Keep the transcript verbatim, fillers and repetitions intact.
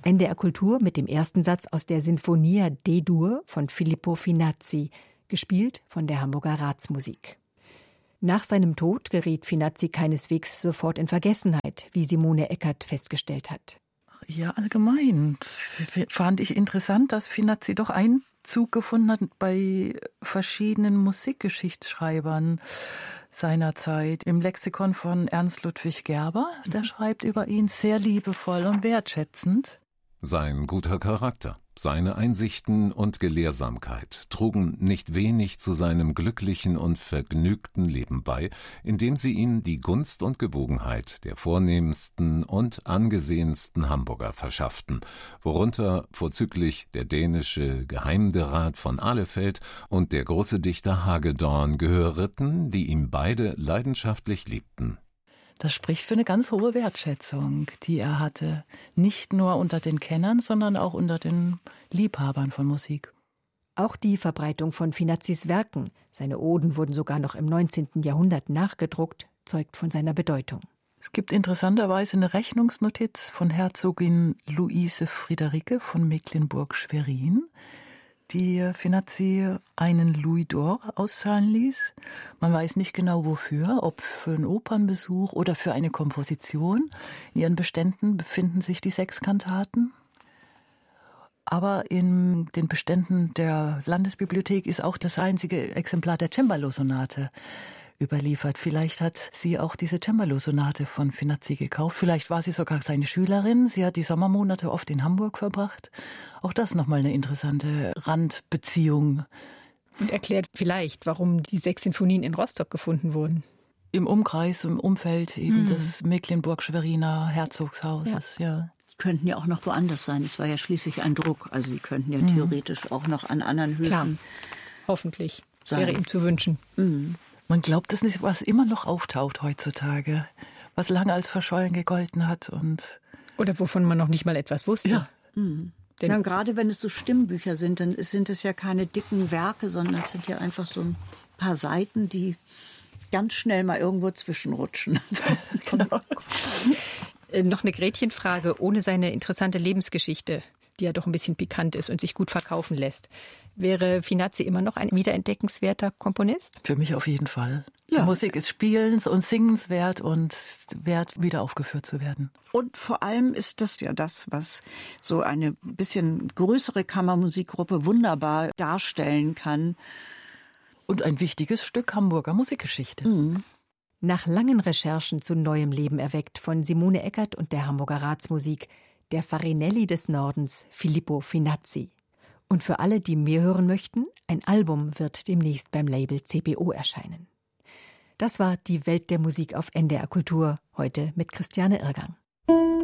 N D R Kultur mit dem ersten Satz aus der Sinfonia D-Dur von Filippo Finazzi, gespielt von der Hamburger Ratsmusik. Nach seinem Tod geriet Finazzi keineswegs sofort in Vergessenheit, wie Simone Eckert festgestellt hat. Ja, allgemein fand ich interessant, dass Finazzi doch Einzug gefunden hat bei verschiedenen Musikgeschichtsschreibern seiner Zeit. Im Lexikon von Ernst Ludwig Gerber, der schreibt über ihn sehr liebevoll und wertschätzend. Sein guter Charakter, seine Einsichten und Gelehrsamkeit trugen nicht wenig zu seinem glücklichen und vergnügten Leben bei, indem sie ihm die Gunst und Gewogenheit der vornehmsten und angesehensten Hamburger verschafften, worunter vorzüglich der dänische Geheimderat von Ahlefeld und der große Dichter Hagedorn gehörten, die ihm beide leidenschaftlich liebten. Das spricht für eine ganz hohe Wertschätzung, die er hatte. Nicht nur unter den Kennern, sondern auch unter den Liebhabern von Musik. Auch die Verbreitung von Finazzis Werken, seine Oden wurden sogar noch im neunzehnten Jahrhundert nachgedruckt, zeugt von seiner Bedeutung. Es gibt interessanterweise eine Rechnungsnotiz von Herzogin Luise Friederike von Mecklenburg-Schwerin, die Finazzi einen Louis d'Or auszahlen ließ. Man weiß nicht genau wofür, ob für einen Opernbesuch oder für eine Komposition. In ihren Beständen befinden sich die sechs Kantaten. Aber in den Beständen der Landesbibliothek ist auch das einzige Exemplar der Cembalo-Sonate überliefert. Vielleicht hat sie auch diese Cembalo-Sonate von Finazzi gekauft. Vielleicht war sie sogar seine Schülerin. Sie hat die Sommermonate oft in Hamburg verbracht. Auch das nochmal eine interessante Randbeziehung. Und erklärt vielleicht, warum die sechs Sinfonien in Rostock gefunden wurden. Im Umkreis, im Umfeld eben mhm. des Mecklenburg-Schweriner Herzogshauses, ja. ja. Die könnten ja auch noch woanders sein. Es war ja schließlich ein Druck. Also die könnten ja mhm. theoretisch auch noch an anderen Höfen Klar. Hoffentlich. sein. Wäre ihm zu wünschen. Mhm. Man glaubt es nicht, was immer noch auftaucht heutzutage, was lange als verschollen gegolten hat. Und oder wovon man noch nicht mal etwas wusste. Ja. Mhm. Denn ja, gerade wenn es so Stimmbücher sind, dann sind es ja keine dicken Werke, sondern es sind ja einfach so ein paar Seiten, die ganz schnell mal irgendwo zwischenrutschen. Genau. äh, noch eine Gretchenfrage, ohne seine interessante Lebensgeschichte, die ja doch ein bisschen pikant ist und sich gut verkaufen lässt. Wäre Finazzi immer noch ein wiederentdeckenswerter Komponist? Für mich auf jeden Fall. Ja. Die Musik ist spielens- und singenswert und wert, wieder aufgeführt zu werden. Und vor allem ist das ja das, was so eine bisschen größere Kammermusikgruppe wunderbar darstellen kann. Und ein wichtiges Stück Hamburger Musikgeschichte. Mhm. Nach langen Recherchen zu neuem Leben erweckt von Simone Eckert und der Hamburger Ratsmusik, der Farinelli des Nordens, Filippo Finazzi. Und für alle, die mehr hören möchten, ein Album wird demnächst beim Label C B O erscheinen. Das war die Welt der Musik auf N D R Kultur, heute mit Christiane Irgang.